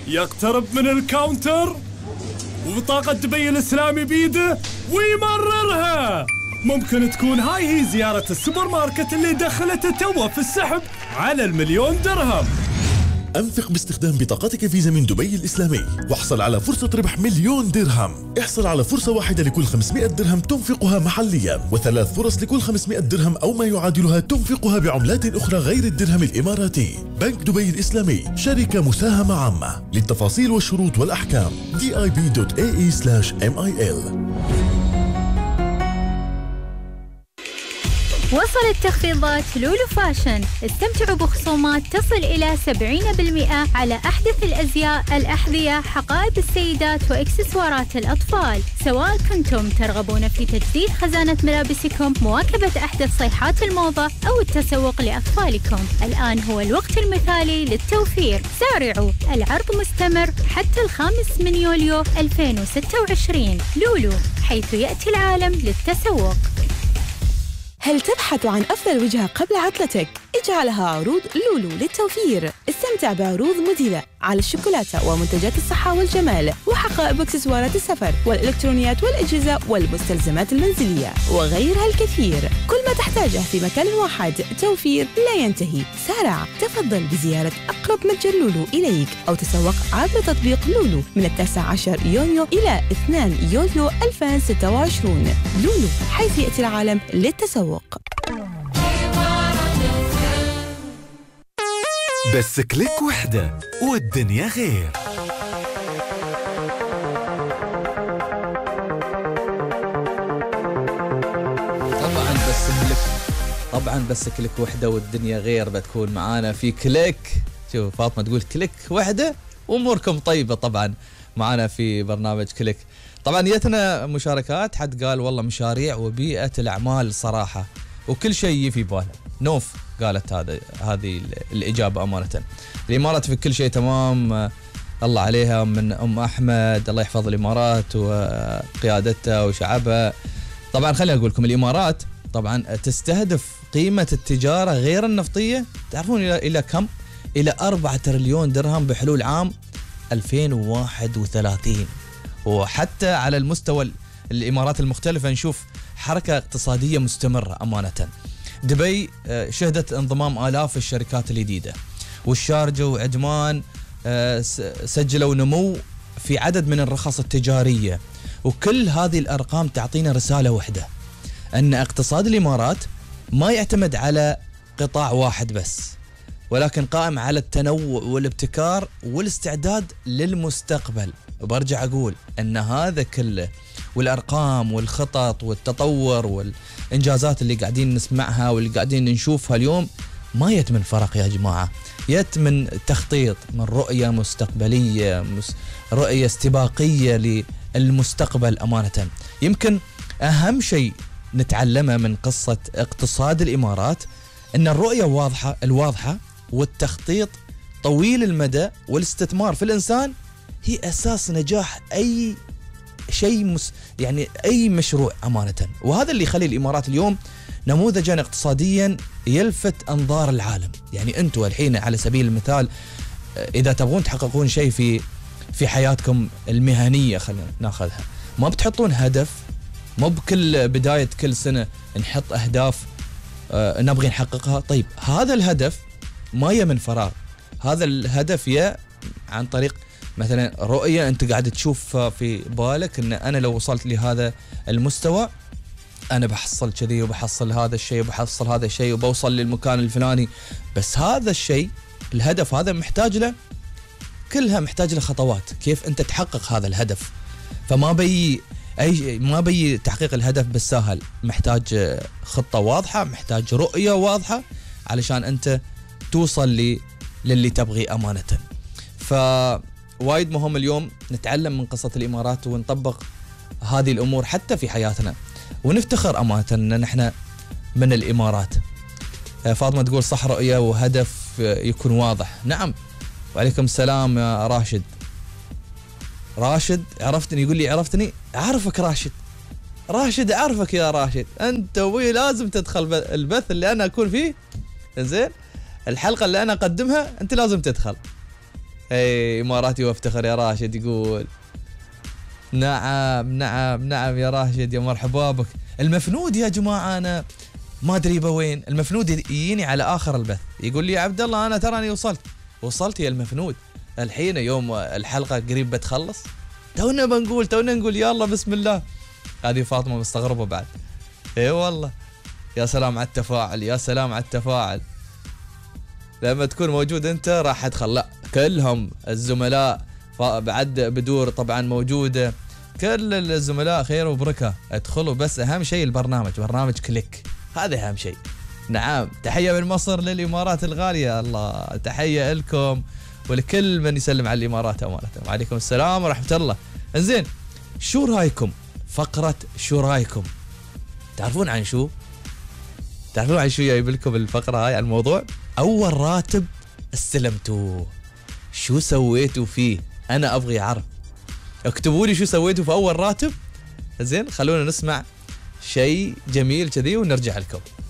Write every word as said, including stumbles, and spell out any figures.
يقترب من الكاونتر وبطاقة دبي الإسلامي بيده ويمررها. ممكن تكون هاي هي زيارة السوبر ماركت اللي دخلته توه في السحب على المليون درهم. أنفق باستخدام بطاقتك فيزا من دبي الإسلامي واحصل على فرصة ربح مليون درهم. احصل على فرصة واحدة لكل خمسمائة درهم تنفقها محليا، وثلاث فرص لكل خمسمائة درهم أو ما يعادلها تنفقها بعملات أخرى غير الدرهم الإماراتي. بنك دبي الإسلامي شركة مساهمة عامة. للتفاصيل والشروط والأحكام دي آي بي دوت إيه إي سلاش إم آي إل. وصلت تخفيضات لولو فاشن. استمتعوا بخصومات تصل إلى سبعين بالمئة على أحدث الأزياء، الأحذية، حقائب السيدات وإكسسوارات الأطفال. سواء كنتم ترغبون في تجديد خزانة ملابسكم، مواكبة أحدث صيحات الموضة أو التسوق لأطفالكم، الآن هو الوقت المثالي للتوفير. سارعوا، العرض مستمر حتى الخامس من يوليو ألفين وستة وعشرين. لولو، حيث يأتي العالم للتسوق. هل تبحث عن أفضل وجهة قبل عطلتك؟ اجعلها عروض لولو للتوفير. استمتع بعروض مذهلة على الشوكولاتة ومنتجات الصحة والجمال وحقائب واكسسوارات السفر والإلكترونيات والأجهزة والمستلزمات المنزلية وغيرها الكثير. كل ما تحتاجه في مكان واحد. توفير لا ينتهي. سارع، تفضل بزيارة أقرب متجر لولو إليك أو تسوق عبر تطبيق لولو من التاسع عشر يونيو إلى اثنين يوليو ألفين وستة وعشرين. لولو، حيث يأتي العالم للتسوق. بس كليك وحدة والدنيا غير. طبعا بس كليك طبعا بس كليك وحدة والدنيا غير بتكون معانا في كليك. شوف فاطمة تقول كليك وحدة واموركم طيبة. طبعا معانا في برنامج كليك. طبعا جتنا مشاركات، حد قال والله مشاريع وبيئة الأعمال صراحة وكل شيء في باله. نوف قالت هذا هذه الإجابة أمانة. الإمارات في كل شيء تمام، الله عليها من أم أحمد، الله يحفظ الإمارات وقيادتها وشعبها. طبعا خليني أقول لكم الإمارات طبعا تستهدف قيمة التجارة غير النفطية، تعرفون إلى إلى كم؟ إلى أربعة تريليون درهم بحلول عام ألفين وواحد وثلاثين. وحتى على المستوى الإمارات المختلفة نشوف حركة اقتصادية مستمرة أمانة. دبي شهدت انضمام آلاف الشركات الجديدة، والشارجة وعجمان سجلوا نمو في عدد من الرخص التجارية. وكل هذه الأرقام تعطينا رسالة واحدة، أن اقتصاد الإمارات ما يعتمد على قطاع واحد بس، ولكن قائم على التنوع والابتكار والاستعداد للمستقبل. وبرجع أقول أن هذا كله والأرقام والخطط والتطور والإنجازات اللي قاعدين نسمعها واللي قاعدين نشوفها اليوم ما يت من فرق يا جماعة، يت من تخطيط، من رؤية مستقبلية، رؤية استباقية للمستقبل أمانة. يمكن أهم شيء نتعلمه من قصة اقتصاد الإمارات أن الرؤية واضحة الواضحة والتخطيط طويل المدى والاستثمار في الإنسان هي أساس نجاح أي شيء مس يعني أي مشروع أمانة. وهذا اللي يخلي الإمارات اليوم نموذجا اقتصاديا يلفت أنظار العالم. يعني أنتوا الحين على سبيل المثال إذا تبغون تحققون شيء في في حياتكم المهنية، خلينا ناخذها، ما بتحطون هدف، مو بكل بداية كل سنة نحط أهداف آه نبغي نحققها. طيب هذا الهدف ما يه من فراغ، هذا الهدف يه عن طريق مثلا رؤية أنت قاعد تشوف في بالك أن أنا لو وصلت لهذا المستوى أنا بحصل كذي وبحصل هذا الشيء وبحصل هذا الشيء وبوصل للمكان الفلاني. بس هذا الشيء الهدف هذا محتاج له كلها محتاج له خطوات كيف أنت تحقق هذا الهدف. فما بي أي ما بي تحقيق الهدف بالسهل، محتاج خطة واضحة، محتاج رؤية واضحة علشان أنت توصل لي للي تبغي أمانة. فوايد مهم اليوم نتعلم من قصة الإمارات ونطبق هذه الأمور حتى في حياتنا ونفتخر أمانة أن نحن من الإمارات. فاطمة تقول صح، رؤية وهدف يكون واضح. نعم. وعليكم السلام يا راشد. راشد عرفتني، يقول لي عرفتني، أعرفك راشد. راشد أعرفك يا راشد، أنت وي لازم تدخل البث اللي أنا أكون فيه، زين الحلقة اللي أنا أقدمها أنت لازم تدخل. اي اماراتي وافتخر يا راشد يقول نعم نعم نعم يا راشد يا مرحبا بك. المفنود يا جماعه انا ما ادري بوين المفنود يجيني على اخر البث يقول لي يا عبد الله انا تراني وصلت وصلت يا المفنود الحين يوم الحلقه قريب بتخلص تونا بنقول تونا نقول يلا بسم الله. هذه فاطمه مستغربه بعد. اي والله يا سلام على التفاعل يا سلام على التفاعل. لما تكون موجود انت راح ادخل لا كلهم الزملاء بعد بدور طبعا موجوده كل الزملاء خير وبركه ادخلوا بس اهم شيء البرنامج برنامج كليك هذا اهم شيء. نعم تحيه من مصر للامارات الغاليه الله تحيه لكم ولكل من يسلم على الامارات امانه. وعليكم السلام ورحمه الله. انزين شو رايكم فقره شو رايكم تعرفون عن شو تعرفون عن شو جايب لكم الفقره هاي الموضوع اول راتب استلمتوه شو سويتوا فيه انا ابغي اعرف. اكتبوا لي شو سويتوا في اول راتب. زين خلونا نسمع شيء جميل كذي ونرجع لكم.